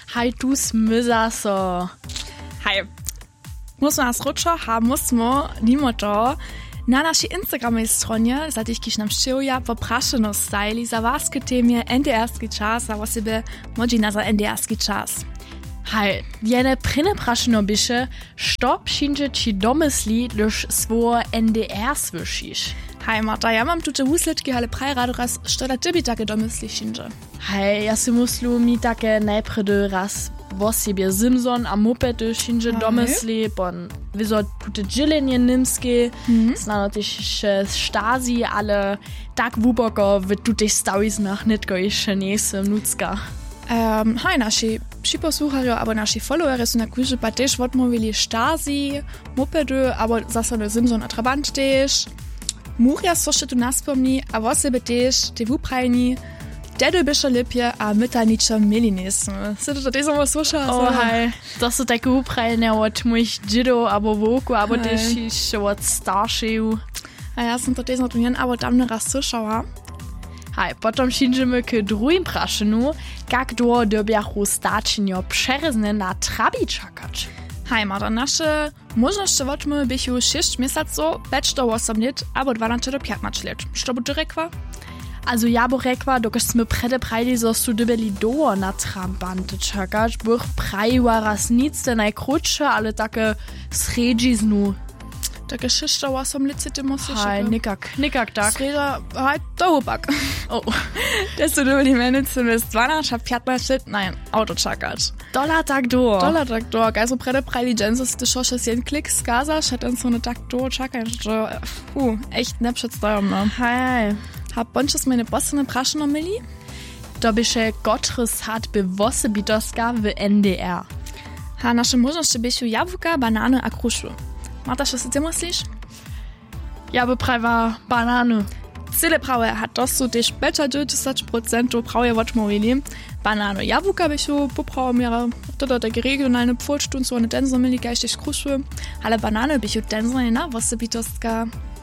Hej, tu smyza so. Hej, musimy nas ruczo, musimy mimo to na naszej Instagramowej stronie, za tyś nam szczyłja, popraszeno stajli za waskie temie NDR-ski czas, a właściwie modzina za NDR-ski czas. Hej, jene prynne praszeno bysze, što przyjdzie ci domysli, gdyż swoje NDR słyszysz. Hej, Marta, ja mam tutaj wusletki, ale praj rado raz, što da tybie takie domysli przyjdzie. Hej, ja si myslu mi takie najpredy raz o siebie Simson a mopedy przyjdzie domysli, bon, wieso tute dzielenie nimskie, znano też Stasi, ale tak głęboko w tutych stawiznach nitko jeszcze nie jestem nucka. Hej, nasi przyposłuchają, albo nasi followery są na kuźba też odmówili Stasi, mopedy, albo zasady Simson a Trabant też. Muria sošte tu naspomni, a o sebe też, te wuprajni, dedo bysze lepje, a my ta ničo mieli nismo. Se to też samo słucha? O, hej, to są takie uprajne od moich dziadów, albo woku, albo też jeszcze od starszych. A ja sam to też na tu jen, albo tam raz słyszała. Hej, potom przyjdziemy k drugim praszenu, jak długo dobiachu staczynio przerezne na trabi czekać. Hej, Marta, nasze możności wodmy bychu 6 miesaców, 5 do 8 lat, albo 12 do 15 lat. Co by ty rekła? Also ja bo rekła, dokąd sme prede prajli, zo su dobili doło na trambante czekać, bych prajła raz nic te najkrótsze, ale takie sredźiznu. Takie 6 do 8 lat ty musisz. Hej, nikak tak. Sredźa, hej, to chłopak. O. Das du dobili menice bis 12, 15 lat, nein, Auto czekać. Dolar tak do. Also prede prajli dżęsy, ty szosches jeden klik skazasz, hat dann so eine tak do czekać, że, echt nie przedstawiam, Hej. Hab bonches meine Bossene prašeno mili? To byše Gottres hat bewosebitoska w NDR. Ha, nasze możności bysiu jabłka, banany a kruszwy. Marta, co ty myślisz? Ja by prawa banany. Cyle prawe, hat to su też 50% prawie odmówili. Banany, jabłka bysiu poprawmiera. To takie regionalne pfolstun, so eine denso mili geistisch kruszwy. Ale banany bysiu denso nie na wosebitoska.